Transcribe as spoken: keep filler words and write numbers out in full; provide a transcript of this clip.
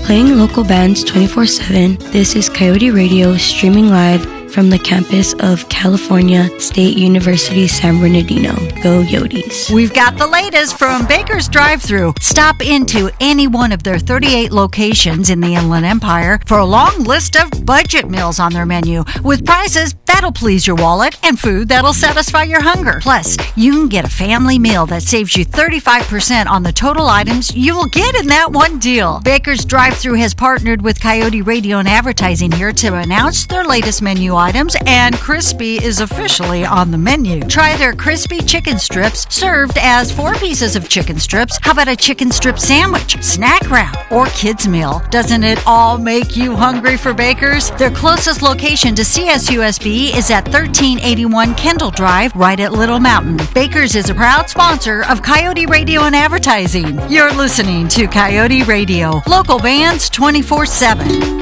Playing local bands twenty-four seven, this is Coyote Radio streaming live from the campus of California State University San Bernardino. Go Yotes. We've got the latest from Baker's Drive-Thru. Stop into any one of their thirty-eight locations in the Inland Empire for a long list of budget meals on their menu with prices that'll please your wallet and food that'll satisfy your hunger. Plus, you can get a family meal that saves you thirty-five percent on the total items you will get in that one deal. Baker's Drive-Thru has partnered with Coyote Radio and Advertising here to announce their latest menu items, and crispy is officially on the menu. Try their crispy chicken strips served as four pieces of chicken strips. How about a chicken strip sandwich, snack wrap, or kids meal? Doesn't it all make you hungry for Baker's? Their closest location to C S U S B is at thirteen eighty-one Kendall Drive, right at Little Mountain. Baker's is a proud sponsor of Coyote Radio and Advertising. You're listening to Coyote Radio, local bands twenty-four seven.